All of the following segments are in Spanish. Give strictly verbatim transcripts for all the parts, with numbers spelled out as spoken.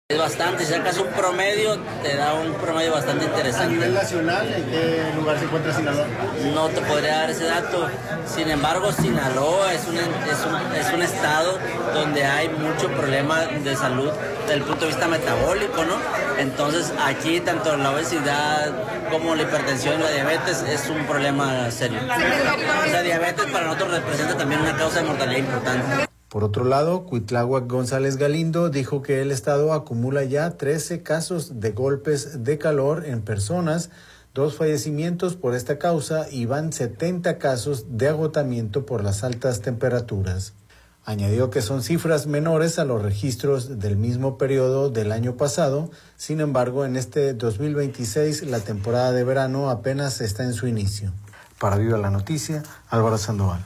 Es bastante, si sacas un promedio, te da un promedio bastante interesante. ¿A nivel nacional, en qué lugar se encuentra Sinaloa? No te podría dar ese dato. Sin embargo, Sinaloa es un, es un, es un estado donde hay mucho problema de salud desde el punto de vista metabólico, ¿no? Entonces, aquí tanto la obesidad como la hipertensión y la diabetes es un problema serio. La diabetes para nosotros representa también una causa de mortalidad importante. Por otro lado, Cuitláhuac González Galindo dijo que el estado acumula ya trece casos de golpes de calor en personas, dos fallecimientos por esta causa y van setenta casos de agotamiento por las altas temperaturas. Añadió que son cifras menores a los registros del mismo periodo del año pasado, sin embargo, en este dos mil veintiséis la temporada de verano apenas está en su inicio. Para Viva la Noticia, Álvaro Sandoval.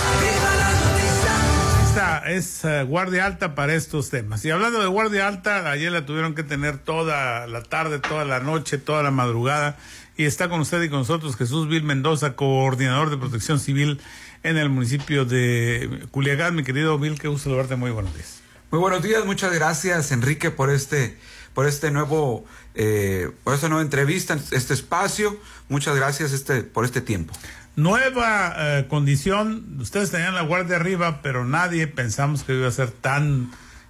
Es uh, guardia alta para estos temas. Y hablando de guardia alta, ayer la tuvieron que tener toda la tarde, toda la noche, toda la madrugada. Y está con usted y con nosotros Jesús Vil Mendoza, coordinador de Protección Civil en el municipio de Culiacán. Mi querido Vil, qué gusto saludarte. Muy buenos días. Muy buenos días, muchas gracias, Enrique, por este, por este nuevo, eh, por esta nueva entrevista, este espacio. Muchas gracias este, por este tiempo. Nueva eh, condición, ustedes tenían la guardia arriba, pero nadie pensamos que iba a ser tan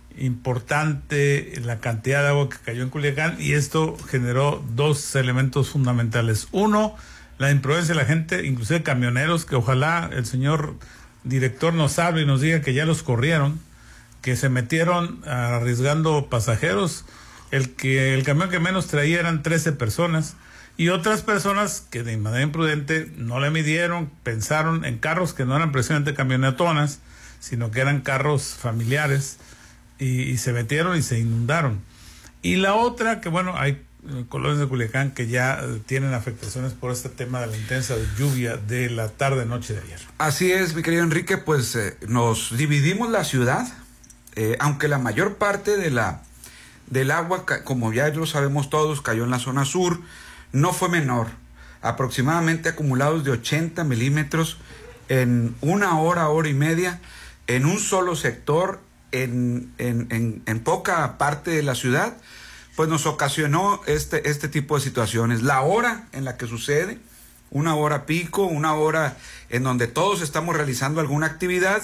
importante la cantidad de agua que cayó en Culiacán, y esto generó dos elementos fundamentales. Uno, la imprudencia de la gente, inclusive camioneros, que ojalá el señor director nos hable y nos diga que ya los corrieron, que se metieron arriesgando pasajeros. El que el camión que menos traía eran trece personas. Y otras personas que de manera imprudente no le midieron, pensaron en carros que no eran precisamente camionetonas, sino que eran carros familiares, y, y se metieron y se inundaron. Y la otra, que bueno, hay eh, colonias de Culiacán que ya eh, tienen afectaciones por este tema de la intensa lluvia de la tarde-noche de ayer. Así es, mi querido Enrique, pues eh, nos dividimos la ciudad, eh, aunque la mayor parte de la del agua, como ya lo sabemos todos, cayó en la zona sur. No fue menor, aproximadamente acumulados de ochenta milímetros en una hora, hora y media, en un solo sector, en, en, en, en poca parte de la ciudad, pues nos ocasionó este, este tipo de situaciones. La hora en la que sucede, una hora pico, una hora en donde todos estamos realizando alguna actividad,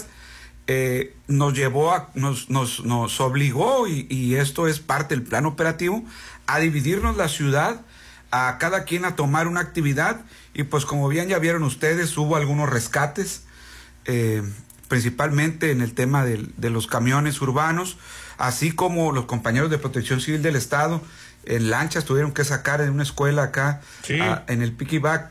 eh, nos llevó a, nos, nos, nos obligó, y, y esto es parte del plan operativo, a dividirnos la ciudad, a cada quien a tomar una actividad, y pues como bien ya vieron ustedes, hubo algunos rescates, eh, principalmente en el tema de, de los camiones urbanos, así como los compañeros de Protección Civil del Estado, en lanchas tuvieron que sacar en una escuela acá, sí. a, en el Piquibac,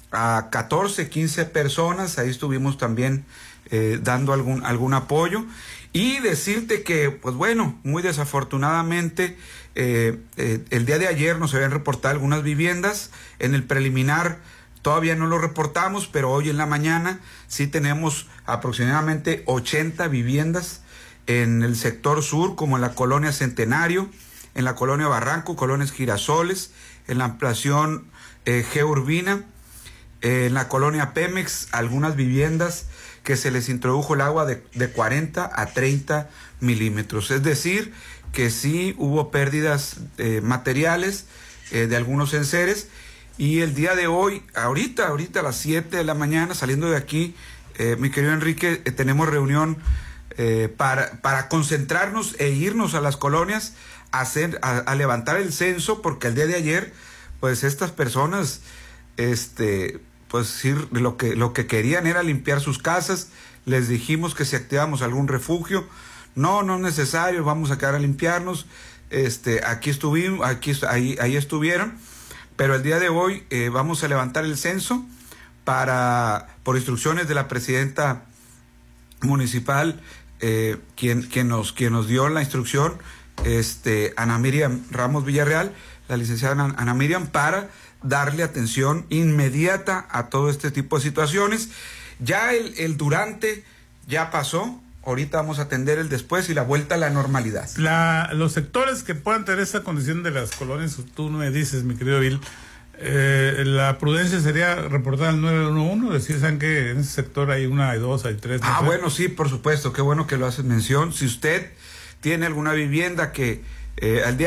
a catorce, quince personas, ahí estuvimos también eh, dando algún, algún apoyo, y decirte que, pues bueno, muy desafortunadamente, eh, eh, el día de ayer nos habían reportado algunas viviendas. En el preliminar todavía no lo reportamos, pero hoy en la mañana sí tenemos aproximadamente ochenta viviendas en el sector sur, como en la colonia Centenario, en la colonia Barranco, colonias Girasoles, en la ampliación eh, G. Urbina, eh, en la colonia Pemex, algunas viviendas que se les introdujo el agua de, de cuarenta a treinta milímetros. Es decir, que sí hubo pérdidas eh, materiales eh, de algunos enseres. Y el día de hoy, ahorita, ahorita a las siete de la mañana, saliendo de aquí, eh, mi querido Enrique, eh, tenemos reunión eh, para, para concentrarnos e irnos a las colonias a, hacer, a, a levantar el censo, porque el día de ayer, pues estas personas, este... pues sí, lo que, lo que querían era limpiar sus casas. Les dijimos que si activamos algún refugio, no, no es necesario, vamos a quedar a limpiarnos. Este, aquí estuvimos, aquí, ahí, ahí estuvieron, pero el día de hoy eh, vamos a levantar el censo para, por instrucciones de la presidenta municipal, eh, quien, quien nos, quien nos dio la instrucción, este, Ana Miriam Ramos Villarreal, la licenciada Ana Miriam, para darle atención inmediata a todo este tipo de situaciones. Ya el, el durante ya pasó, ahorita vamos a atender el después y la vuelta a la normalidad. La, los sectores que puedan tener esa condición de las colonias, tú me dices, mi querido Vil, eh, la prudencia sería reportar al nueve uno uno, decir, ¿saben que en ese sector hay una, hay dos, hay tres? No ah, sé. Bueno, sí, por supuesto, qué bueno que lo haces mención. Si usted tiene alguna vivienda que eh, al día